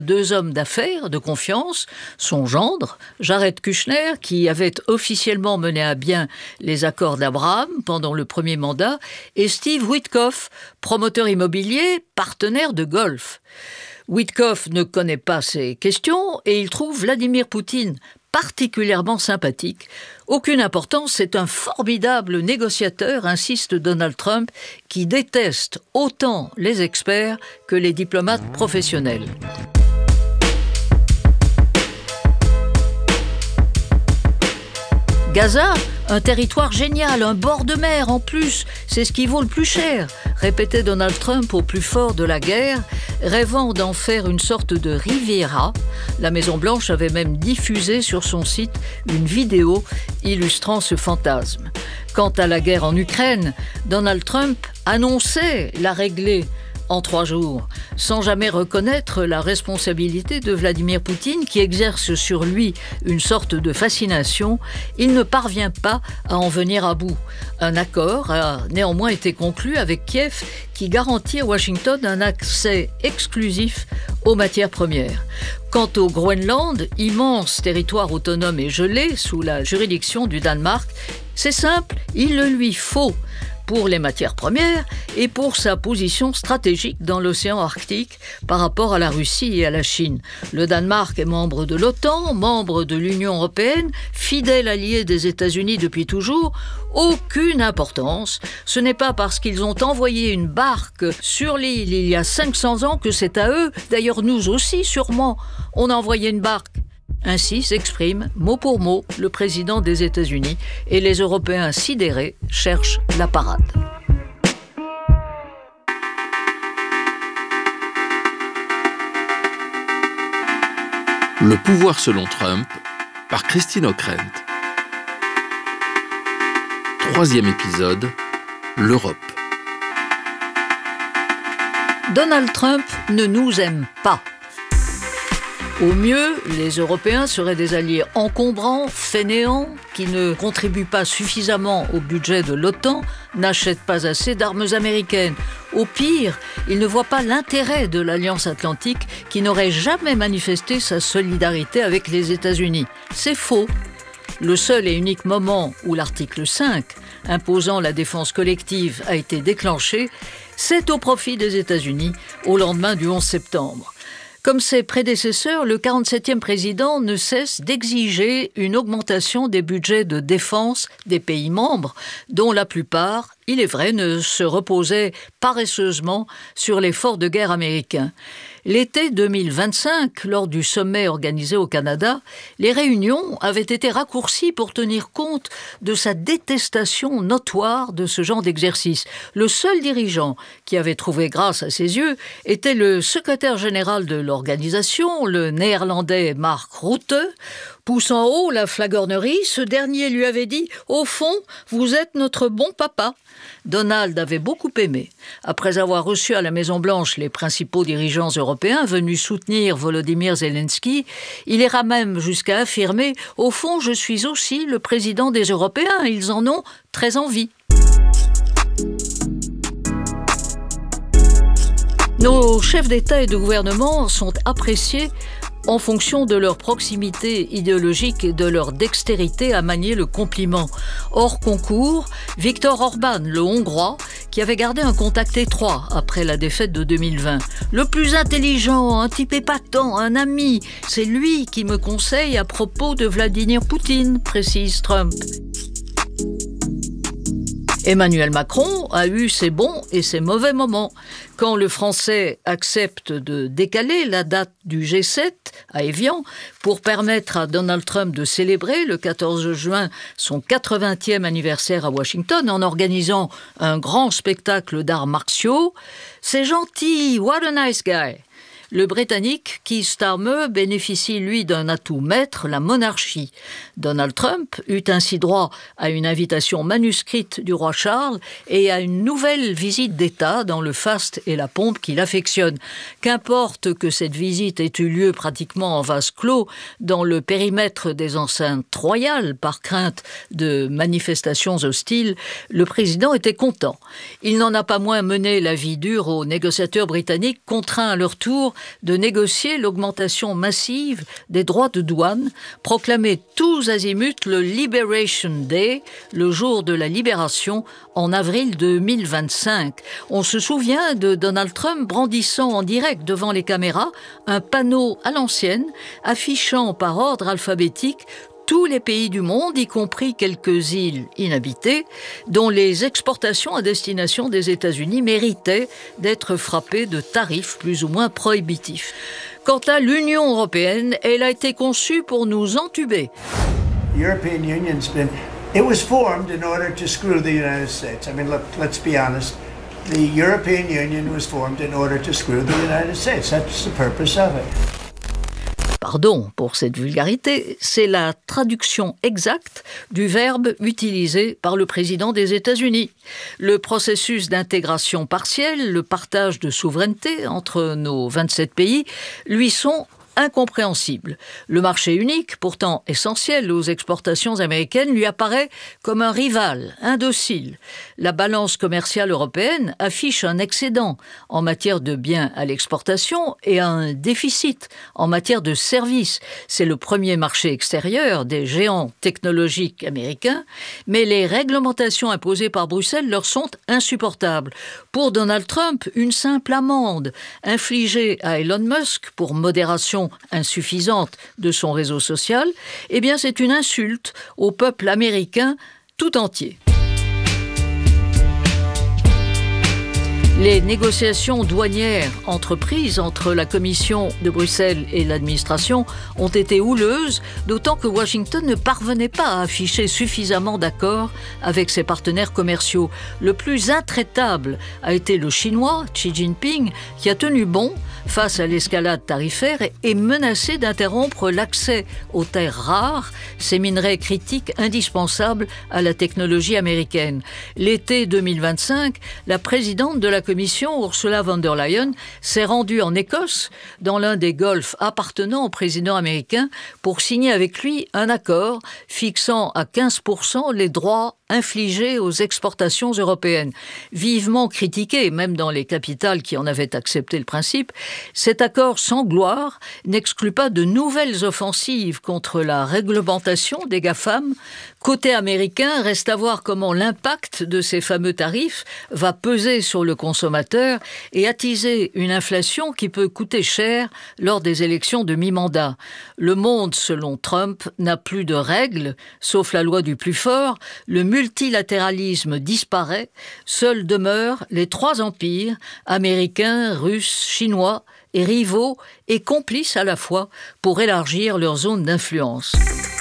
2 hommes d'affaires de confiance, son gendre, Jared Kushner, qui avait officiellement mené à bien les accords d'Abraham pendant le premier mandat, et Steve Witkoff, promoteur immobilier, partenaire de golf. Witkoff ne connaît pas ces questions et il trouve Vladimir Poutine particulièrement sympathique. Aucune importance, c'est un formidable négociateur, insiste Donald Trump, qui déteste autant les experts que les diplomates professionnels. Gaza, un territoire génial, un bord de mer en plus, c'est ce qui vaut le plus cher, répétait Donald Trump au plus fort de la guerre, rêvant d'en faire une sorte de Riviera. La Maison-Blanche avait même diffusé sur son site une vidéo illustrant ce fantasme. Quant à la guerre en Ukraine, Donald Trump annonçait la régler en 3 jours, sans jamais reconnaître la responsabilité de Vladimir Poutine qui exerce sur lui une sorte de fascination. Il ne parvient pas à en venir à bout. Un accord a néanmoins été conclu avec Kiev qui garantit à Washington un accès exclusif aux matières premières. Quant au Groenland, immense territoire autonome et gelé sous la juridiction du Danemark, c'est simple, il le lui faut pour les matières premières et pour sa position stratégique dans l'océan Arctique par rapport à la Russie et à la Chine. Le Danemark est membre de l'OTAN, membre de l'Union européenne, fidèle allié des États-Unis depuis toujours. Aucune importance. Ce n'est pas parce qu'ils ont envoyé une barque sur l'île il y a 500 ans que c'est à eux. D'ailleurs, nous aussi, sûrement, on a envoyé une barque. Ainsi s'exprime, mot pour mot, le président des États-Unis et les Européens sidérés cherchent la parade. Le pouvoir selon Trump, par Christine Ockrent. 3e épisode, l'Europe. Donald Trump ne nous aime pas. Au mieux, les Européens seraient des alliés encombrants, fainéants, qui ne contribuent pas suffisamment au budget de l'OTAN, n'achètent pas assez d'armes américaines. Au pire, ils ne voient pas l'intérêt de l'Alliance Atlantique qui n'aurait jamais manifesté sa solidarité avec les États-Unis. C'est faux. Le seul et unique moment où l'article 5, imposant la défense collective, a été déclenché, c'est au profit des États-Unis, au lendemain du 11 septembre. Comme ses prédécesseurs, le 47e président ne cesse d'exiger une augmentation des budgets de défense des pays membres, dont la plupart, il est vrai, ne se reposaient paresseusement sur l'effort de guerre américain. L'été 2025, lors du sommet organisé au Canada, les réunions avaient été raccourcies pour tenir compte de sa détestation notoire de ce genre d'exercice. Le seul dirigeant qui avait trouvé grâce à ses yeux était le secrétaire général de l'organisation, le néerlandais Mark Rutte. Poussant haut la flagornerie, ce dernier lui avait dit « Au fond, vous êtes notre bon papa ». Donald avait beaucoup aimé. Après avoir reçu à la Maison-Blanche les principaux dirigeants européens venus soutenir Volodymyr Zelensky, il ira même jusqu'à affirmer « Au fond, je suis aussi le président des Européens, ils en ont très envie ». Nos chefs d'État et de gouvernement sont appréciés en fonction de leur proximité idéologique et de leur dextérité à manier le compliment. Hors concours, Viktor Orban, le Hongrois, qui avait gardé un contact étroit après la défaite de 2020. Le plus intelligent, un type épatant, un ami, c'est lui qui me conseille à propos de Vladimir Poutine, précise Trump. Emmanuel Macron a eu ses bons et ses mauvais moments. Quand le Français accepte de décaler la date du G7 à Évian pour permettre à Donald Trump de célébrer le 14 juin son 80e anniversaire à Washington en organisant un grand spectacle d'arts martiaux, c'est gentil, what a nice guy. Le Britannique Keir Starmer bénéficie, lui, d'un atout maître, la monarchie. Donald Trump eut ainsi droit à une invitation manuscrite du roi Charles et à une nouvelle visite d'État dans le faste et la pompe qu'il affectionne. Qu'importe que cette visite ait eu lieu pratiquement en vase clos, dans le périmètre des enceintes royales, par crainte de manifestations hostiles, le président était content. Il n'en a pas moins mené la vie dure aux négociateurs britanniques, contraints à leur tour de négocier l'augmentation massive des droits de douane, proclamé tous azimuts le Liberation Day, le jour de la libération, en avril 2025. On se souvient de Donald Trump brandissant en direct devant les caméras un panneau à l'ancienne, affichant par ordre alphabétique tous les pays du monde, y compris quelques îles inhabitées, dont les exportations à destination des États-Unis méritaient d'être frappées de tarifs plus ou moins prohibitifs. Quant à l'Union européenne, elle a été conçue pour nous entuber. European Union's been, it was formed in order to screw the United States. I mean, look, let's be honest. The European Union was formed in order to screw the United States. That's the purpose of it. Pardon pour cette vulgarité, c'est la traduction exacte du verbe utilisé par le président des États-Unis. Le processus d'intégration partielle, le partage de souveraineté entre nos 27 pays, lui sont incompréhensible. Le marché unique, pourtant essentiel aux exportations américaines, lui apparaît comme un rival, indocile. La balance commerciale européenne affiche un excédent en matière de biens à l'exportation et un déficit en matière de services. C'est le premier marché extérieur des géants technologiques américains, mais les réglementations imposées par Bruxelles leur sont insupportables. Pour Donald Trump, une simple amende infligée à Elon Musk pour modération insuffisante de son réseau social, eh bien c'est une insulte au peuple américain tout entier. Les négociations douanières entreprises entre la Commission de Bruxelles et l'administration ont été houleuses, d'autant que Washington ne parvenait pas à afficher suffisamment d'accord avec ses partenaires commerciaux. Le plus intraitable a été le Chinois, Xi Jinping, qui a tenu bon face à l'escalade tarifaire et menacé d'interrompre l'accès aux terres rares, ces minerais critiques indispensables à la technologie américaine. L'été 2025, la présidente de la Commission, Ursula von der Leyen, s'est rendue en Écosse, dans l'un des golfs appartenant au président américain, pour signer avec lui un accord fixant à 15% les droits infligés aux exportations européennes. Vivement critiqué, même dans les capitales qui en avaient accepté le principe, cet accord sans gloire n'exclut pas de nouvelles offensives contre la réglementation des GAFAM. Côté américain, reste à voir comment l'impact de ces fameux tarifs va peser sur le consommateur et attiser une inflation qui peut coûter cher lors des élections de mi-mandat. Le monde, selon Trump, n'a plus de règles, sauf la loi du plus fort. Le multilatéralisme disparaît. Seuls demeurent les trois empires, américains, russes, chinois, et rivaux et complices à la fois pour élargir leur zone d'influence.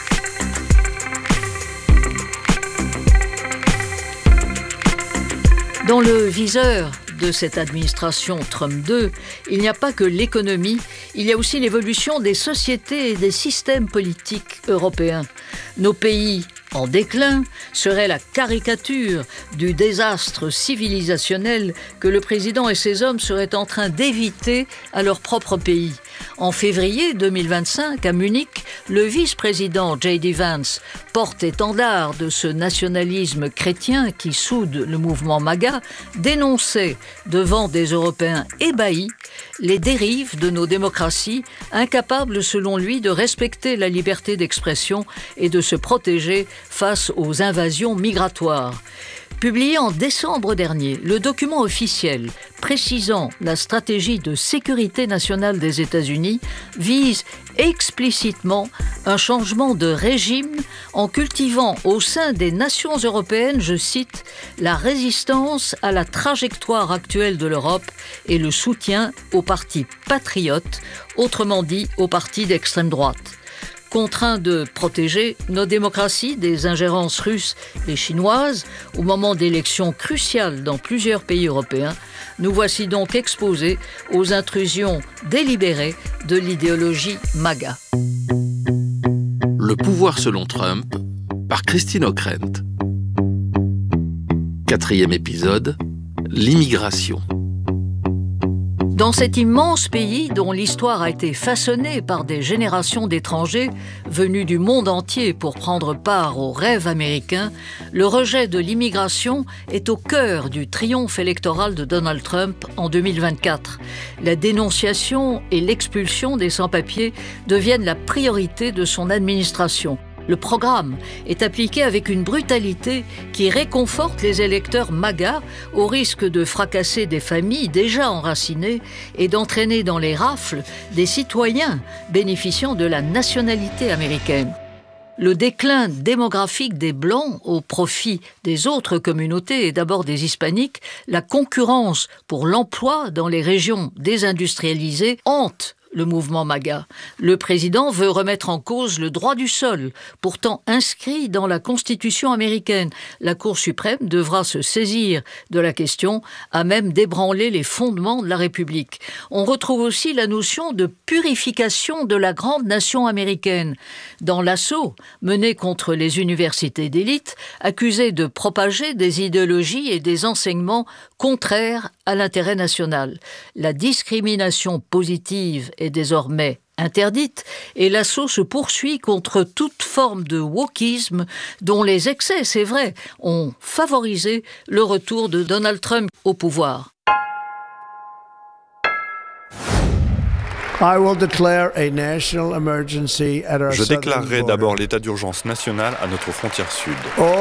Dans le viseur de cette administration Trump 2, il n'y a pas que l'économie, il y a aussi l'évolution des sociétés et des systèmes politiques européens. Nos pays en déclin serait la caricature du désastre civilisationnel que le président et ses hommes seraient en train d'éviter à leur propre pays. En février 2025, à Munich, le vice-président J.D. Vance, porte-étendard de ce nationalisme chrétien qui soude le mouvement MAGA, dénonçait devant des Européens ébahis les dérives de nos démocraties, incapables selon lui de respecter la liberté d'expression et de se protéger face aux invasions migratoires. Publié en décembre dernier, le document officiel précisant la stratégie de sécurité nationale des États-Unis vise explicitement un changement de régime en cultivant au sein des nations européennes, je cite, la résistance à la trajectoire actuelle de l'Europe et le soutien aux partis patriotes, autrement dit aux partis d'extrême droite. Contraints de protéger nos démocraties des ingérences russes et chinoises au moment d'élections cruciales dans plusieurs pays européens, nous voici donc exposés aux intrusions délibérées de l'idéologie MAGA. Le pouvoir selon Trump, par Christine Ockrent. 4e épisode, l'immigration. Dans cet immense pays dont l'histoire a été façonnée par des générations d'étrangers venus du monde entier pour prendre part au rêve américain, le rejet de l'immigration est au cœur du triomphe électoral de Donald Trump en 2024. La dénonciation et l'expulsion des sans-papiers deviennent la priorité de son administration. Le programme est appliqué avec une brutalité qui réconforte les électeurs MAGA au risque de fracasser des familles déjà enracinées et d'entraîner dans les rafles des citoyens bénéficiant de la nationalité américaine. Le déclin démographique des Blancs au profit des autres communautés et d'abord des Hispaniques, la concurrence pour l'emploi dans les régions désindustrialisées hante le mouvement MAGA. Le président veut remettre en cause le droit du sol, pourtant inscrit dans la Constitution américaine. La Cour suprême devra se saisir de la question, à même d'ébranler les fondements de la République. On retrouve aussi la notion de purification de la grande nation américaine. Dans l'assaut mené contre les universités d'élite, accusées de propager des idéologies et des enseignements contraires à l'intérêt national. La discrimination positive est désormais interdite et l'assaut se poursuit contre toute forme de wokisme dont les excès, c'est vrai, ont favorisé le retour de Donald Trump au pouvoir. Je déclarerai d'abord l'état d'urgence national à notre frontière sud.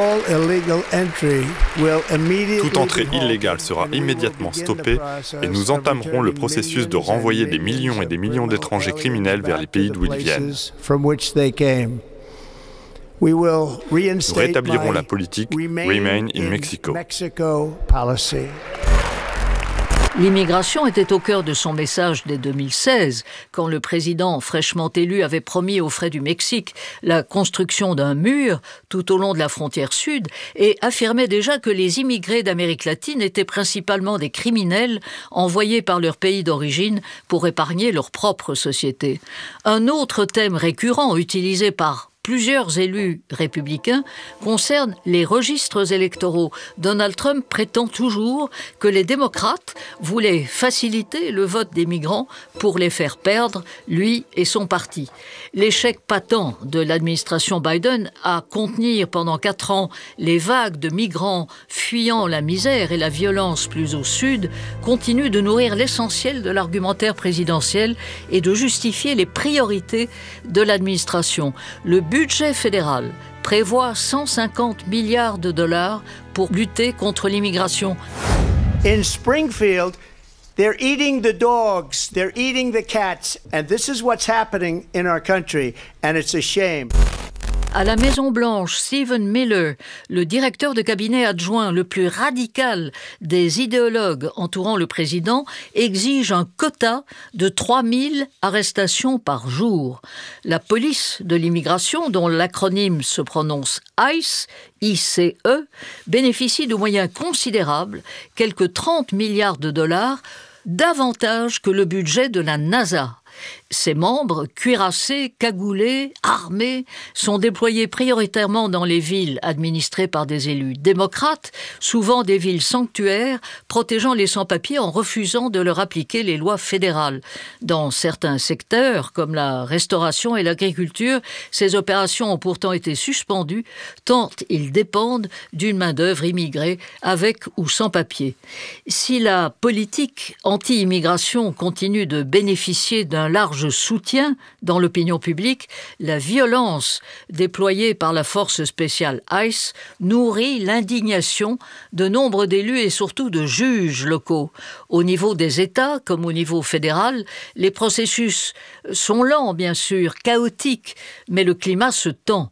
Toute entrée illégale sera immédiatement stoppée et nous entamerons le processus de renvoyer des millions et des millions d'étrangers criminels vers les pays d'où ils viennent. Nous rétablirons la politique Remain in Mexico. L'immigration était au cœur de son message dès 2016, quand le président fraîchement élu avait promis aux frais du Mexique la construction d'un mur tout au long de la frontière sud et affirmait déjà que les immigrés d'Amérique latine étaient principalement des criminels envoyés par leur pays d'origine pour épargner leur propre société. Un autre thème récurrent utilisé par plusieurs élus républicains concernent les registres électoraux. Donald Trump prétend toujours que les démocrates voulaient faciliter le vote des migrants pour les faire perdre, lui et son parti. L'échec patent de l'administration Biden à contenir pendant 4 ans les vagues de migrants fuyant la misère et la violence plus au sud continue de nourrir l'essentiel de l'argumentaire présidentiel et de justifier les priorités de l'administration. Le budget fédéral prévoit 150 milliards de dollars pour lutter contre l'immigration. In Springfield, they're eating the dogs, they're eating the cats, and this is what's happening in our country, and it's a shame. À la Maison-Blanche, Stephen Miller, le directeur de cabinet adjoint le plus radical des idéologues entourant le président, exige un quota de 3000 arrestations par jour. La police de l'immigration, dont l'acronyme se prononce ICE, ICE, bénéficie de moyens considérables, quelques 30 milliards de dollars, davantage que le budget de la NASA. Ses membres, cuirassés, cagoulés, armés, sont déployés prioritairement dans les villes administrées par des élus démocrates, souvent des villes sanctuaires, protégeant les sans-papiers en refusant de leur appliquer les lois fédérales. Dans certains secteurs, comme la restauration et l'agriculture, ces opérations ont pourtant été suspendues, tant ils dépendent d'une main-d'œuvre immigrée avec ou sans papier. Si la politique anti-immigration continue de bénéficier d'un large soutien dans l'opinion publique, la violence déployée par la force spéciale ICE nourrit l'indignation de nombre d'élus et surtout de juges locaux. Au niveau des États comme au niveau fédéral, les processus sont lents, bien sûr, chaotiques, mais le climat se tend.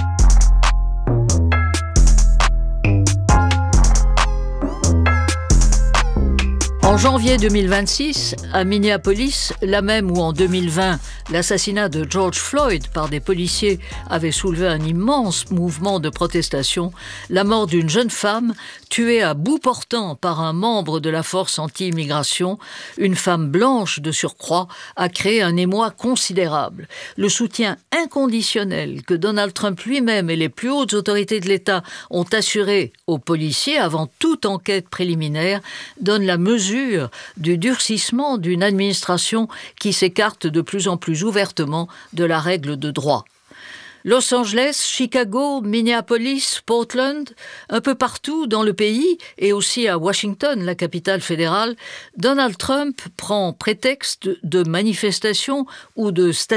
En janvier 2026, à Minneapolis, là même où en 2020, l'assassinat de George Floyd par des policiers avait soulevé un immense mouvement de protestation, la mort d'une jeune femme tuée à bout portant par un membre de la force anti-immigration, une femme blanche de surcroît, a créé un émoi considérable. Le soutien inconditionnel que Donald Trump lui-même et les plus hautes autorités de l'État ont assuré aux policiers avant toute enquête préliminaire donne la mesure du durcissement d'une administration qui s'écarte de plus en plus ouvertement de la règle de droit. Los Angeles, Chicago, Minneapolis, Portland, un peu partout dans le pays et aussi à Washington, la capitale fédérale, Donald Trump prend prétexte de manifestations ou de statuts